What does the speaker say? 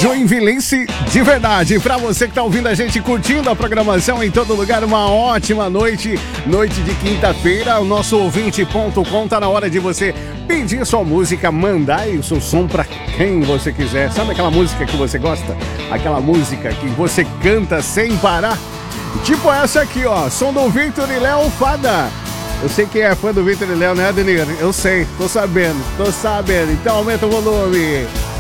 Joinvilense de verdade. Pra você que tá ouvindo a gente, curtindo a programação em todo lugar, uma ótima noite. Noite de quinta-feira, o nosso ouvinte.com tá na hora de você pedir sua música, mandar aí o seu som pra quem você quiser. Sabe aquela música que você gosta? Aquela música que você canta sem parar? Tipo essa aqui, ó, som do Victor e Léo Fada. Eu sei quem é fã do Victor e Léo, né, Adenir? Eu sei, tô sabendo. Então aumenta o volume.